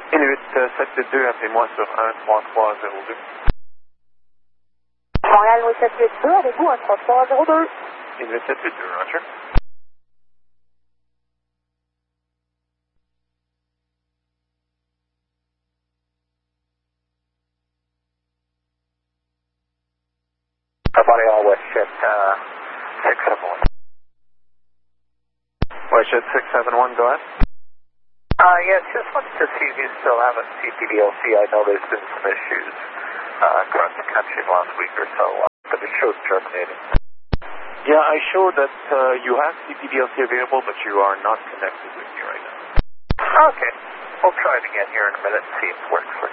Inuit 782, appelez-moi sur 13302. Montréal Louis 782, avez-vous 13302? Inuit 782, roger. Montreal WestJet 671. WestJet 671, go ahead. Yeah, just wanted to see if you still have a CPDLC. I know there's been some issues across the country last week or so, but it shows terminated. Yeah, I show that you have CPDLC available, but you are not connected with me right now. Okay, we'll try it again here in a minute and see if it works for